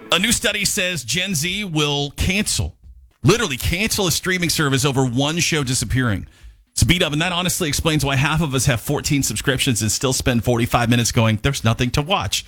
A new study says Gen Z will literally cancel a streaming service over one show disappearing. It's beat up, and that honestly explains why half of us have 14 subscriptions and still spend 45 minutes going, there's nothing to watch.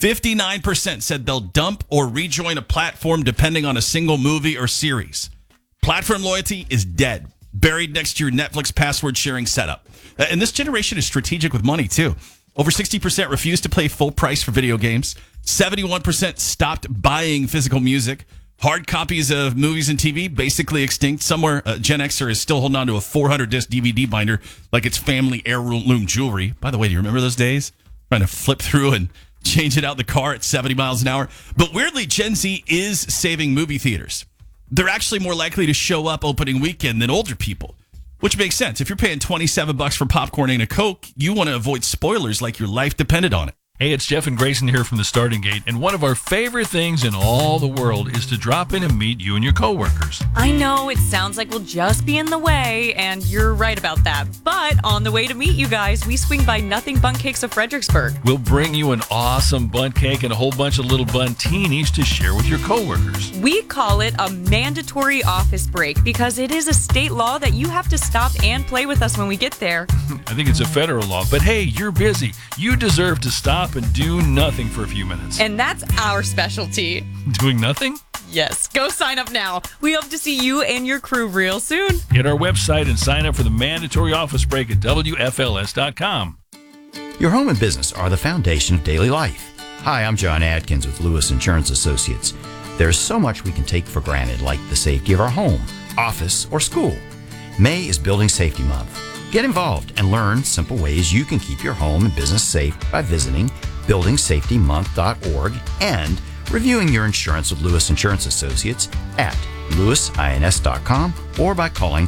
59% said they'll dump or rejoin a platform depending on a single movie or series. Platform loyalty is dead, buried next to your Netflix password sharing setup. And this generation is strategic with money, too. Over 60% refuse to pay full price for video games. 71% stopped buying physical music. Hard copies of movies and TV basically extinct. Somewhere, Gen Xer is still holding on to a 400-disc DVD binder like it's family heirloom jewelry. By the way, do you remember those days? Trying to flip through and change it out in the car at 70 miles an hour. But weirdly, Gen Z is saving movie theaters. They're actually more likely to show up opening weekend than older people, which makes sense. If you're paying $27 for popcorn and a Coke, you want to avoid spoilers like your life depended on it. Hey, it's Jeff and Grayson here from the Starting Gate, and one of our favorite things in all the world is to drop in and meet you and your coworkers. I know it sounds like we'll just be in the way, and you're right about that. But on the way to meet you guys, we swing by Nothing Bun Cakes of Fredericksburg. We'll bring you an awesome bun cake and a whole bunch of little buntinis to share with your coworkers. We call it a mandatory office break because it is a state law that you have to stop and play with us when we get there. I think it's a federal law, but hey, you're busy. You deserve to stop and do nothing for a few minutes. And that's our specialty. Doing nothing? Yes. Go sign up now. We hope to see you and your crew real soon. Hit our website and sign up for the mandatory office break at WFLS.com. Your home and business are the foundation of daily life. Hi, I'm John Adkins with Lewis Insurance Associates. There's so much we can take for granted, like the safety of our home, office, or school. May is Building Safety Month. Get involved and learn simple ways you can keep your home and business safe by visiting buildingsafetymonth.org and reviewing your insurance with Lewis Insurance Associates at lewisins.com or by calling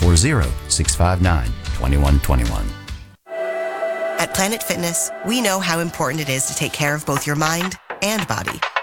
540-659-2121. At Planet Fitness, we know how important it is to take care of both your mind and body.